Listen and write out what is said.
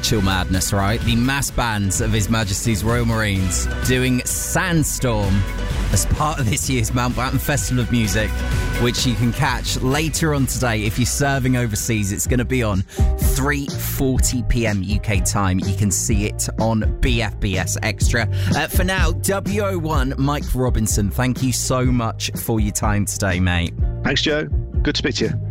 actual madness, right? The mass bands of His Majesty's Royal Marines doing Sandstorm as part of this year's Mountbatten Festival of Music, which you can catch later on today. If you're serving overseas, it's going to be on 3:40pm UK time. You can see it on BFBS Extra. For now, WO1 Mike Robinson, thank you so much for your time today, mate. Thanks, Joe. Good to speak to you.